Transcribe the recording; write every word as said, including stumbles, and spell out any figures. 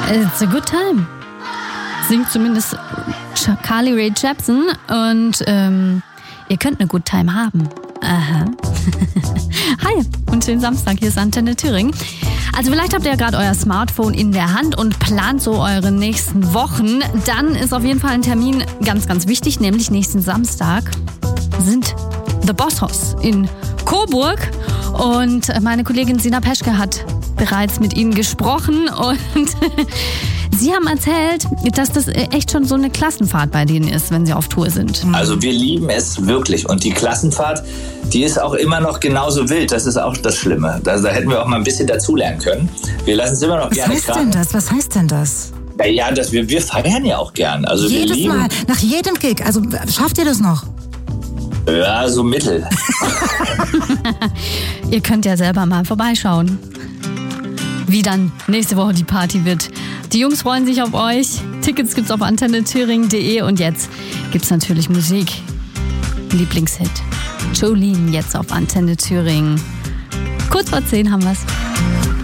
It's a good time. Singt zumindest Carly Rae Jepsen und ähm, ihr könnt eine good time haben. Aha. Hi und schönen Samstag, hier ist Antenne Thüringen. Also vielleicht habt ihr ja gerade euer Smartphone in der Hand und plant so eure nächsten Wochen. Dann ist auf jeden Fall ein Termin ganz, ganz wichtig, nämlich nächsten Samstag sind The Boss Hoss in Coburg. Und meine Kollegin Sina Peschke hat bereits mit ihnen gesprochen und sie haben erzählt, dass das echt schon so eine Klassenfahrt bei denen ist, wenn sie auf Tour sind. Also wir lieben es wirklich und die Klassenfahrt, die ist auch immer noch genauso wild. Das ist auch das Schlimme. Da, da hätten wir auch mal ein bisschen dazulernen können. Wir lassen es immer noch Was gerne heißt krachen. denn das? Was heißt denn das? Ja, ja, das, wir, wir feiern ja auch gern. Also wir Jedes lieben, Mal, nach jedem Gig. Also schafft ihr das noch? Ja, so mittel. Ihr könnt ja selber mal vorbeischauen, wie dann nächste Woche die Party wird. Die Jungs freuen sich auf euch. Tickets gibt's auf antenne thüringen punkt de und jetzt gibt's natürlich Musik. Lieblingshit. Jolene jetzt auf Antenne Thüringen. Kurz vor zehn haben wir's.